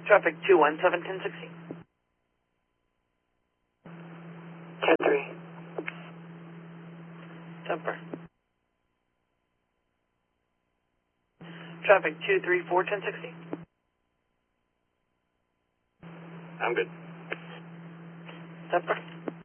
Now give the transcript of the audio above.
Traffic 217, 1060. 10-3. Temper. Traffic 234, 1060. I'm good. Temper.